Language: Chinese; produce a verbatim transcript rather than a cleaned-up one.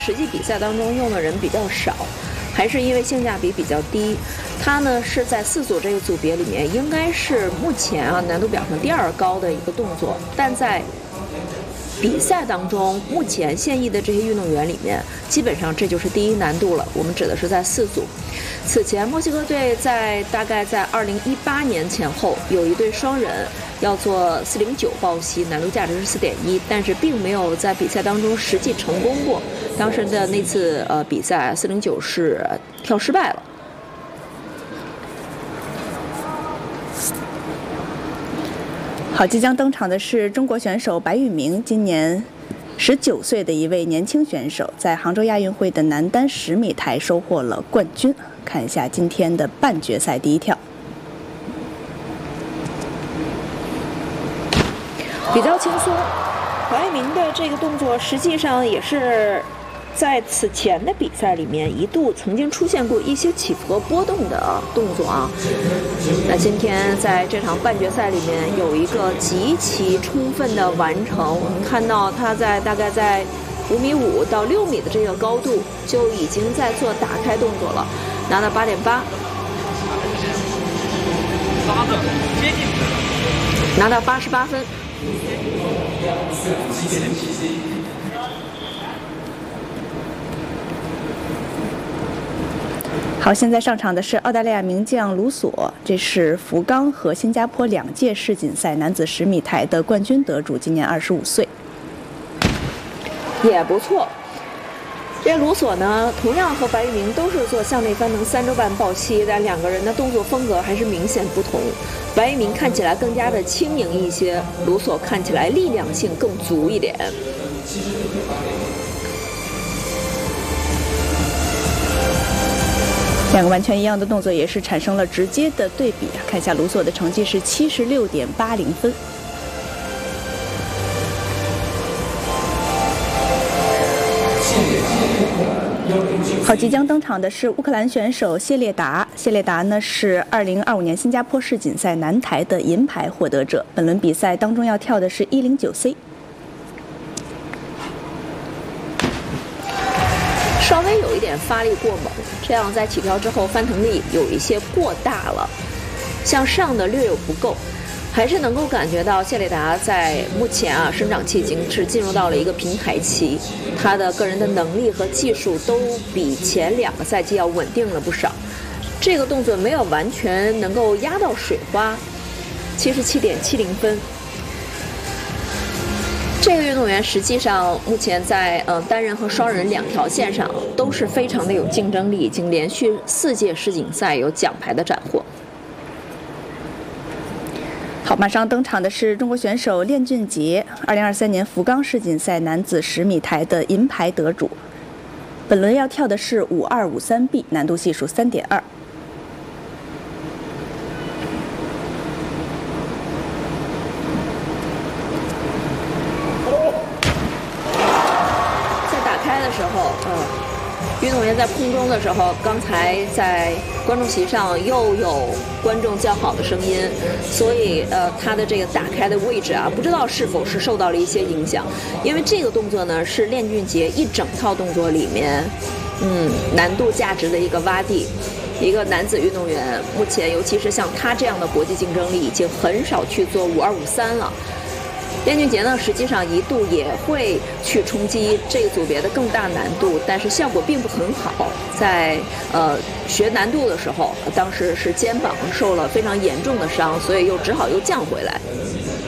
实际比赛当中用的人比较少，还是因为性价比比较低。它呢是在四组这个组别里面，应该是目前啊难度表上第二高的一个动作，但在比赛当中，目前现役的这些运动员里面，基本上这就是第一难度了。我们指的是在四组。此前，墨西哥队在大概在二零一八年前后有一对双人要做四零九抱膝，难度价值是四点一，但是并没有在比赛当中实际成功过。当时的那次呃比赛，四零九是跳失败了。 好，即将登场的是中国选手白宇明，今年十九岁的一位年轻选手，在杭州亚运会的男单十米台收获了冠军。看一下今天的半决赛第一跳， 比较轻松。白宇明的这个动作实际上也是在此前的比赛里面一度曾经出现过一些起伏和波动的动作啊。那今天在这场半决赛里面有一个极其充分的完成，我们看到他在大概在五米五到六米的这个高度就已经在做打开动作了，拿到八点八，拿到八十八分。 好，现在上场的是澳大利亚名将卢索，这是福冈和新加坡两届世锦赛男子十米台的冠军得主，今年二十五岁， 也不错。这卢索呢，同样和白宇明都是做向内翻腾三周半抱膝，但两个人的动作风格还是明显不同。白宇明看起来更加的轻盈一些，卢索看起来力量性更足一点。 两个完全一样的动作也是产生了直接的对比。看一下卢索的成绩是七十六点八零分。好，即将登场的是乌克兰选手谢列达。谢列达呢是二零二五年新加坡世锦赛男台的银牌获得者。本轮比赛当中要跳的是一零九 C。 稍微有一点发力过猛，这样在起跳之后翻腾力有一些过大了，向上的略有不够，还是能够感觉到谢列达在目前啊生长期已经是进入到了一个平台期，他的个人的能力和技术都比前两个赛季要稳定了不少。这个动作没有完全能够压到水花，七十七点七零分。这个运动员实际上目前在呃单人和双人两条线上都是非常的有竞争力，已经连续四届世锦赛有奖牌的斩获。 好，马上登场的是中国选手练俊杰，二零二三年福冈世锦赛男子十米台的银牌得主。本轮要跳的是五二五三 B， 难度系数三点二。 的时候，嗯，运动员在空中的时候，刚才在观众席上又有观众叫好的声音，所以呃，他的这个打开的位置啊，不知道是否是受到了一些影响。因为这个动作呢，是练俊杰一整套动作里面，嗯，难度价值的一个洼地。一个男子运动员，目前尤其是像他这样的国际竞争力，已经很少去做五二五三了。练俊杰呢，实际上一度也会去冲击这个组别的更大难度，但是效果并不很好。在呃学难度的时候，当时是肩膀受了非常严重的伤，所以又只好又降回来。